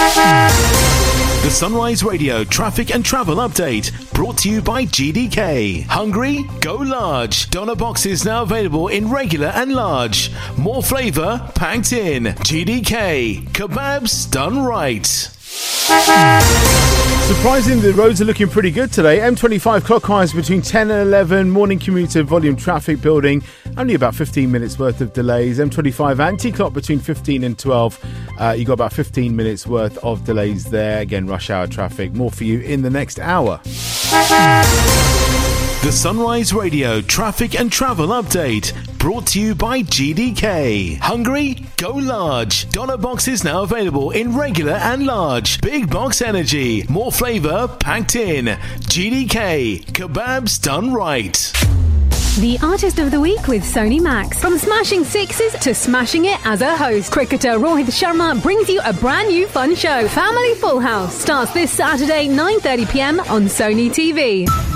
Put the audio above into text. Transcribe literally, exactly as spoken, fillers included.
The Sunrise Radio traffic and travel update brought to you by G D K. Hungry? Go large. Doner boxes now available in regular and large. More flavour packed in. G D K. Kebabs done right. Surprisingly, the roads are looking pretty good today. M twenty-five clockwise between ten and eleven. Morning commuter volume traffic building. Only about fifteen minutes worth of delays. M twenty-five anti-clock between fifteen and twelve. Uh, you got about fifteen minutes worth of delays there. Again, rush hour traffic. More for you in the next hour. The Sunrise Radio traffic and travel update brought to you by G D K. Hungry? Go large. Doner boxes now available in regular and large. Big box energy. More flavour packed in. G D K. Kebabs done right. The Artist of the Week with Sony Max. From smashing sixes to smashing it as a host, cricketer Rohit Sharma brings you a brand new fun show. Family Full House starts this Saturday, nine thirty p m on Sony T V.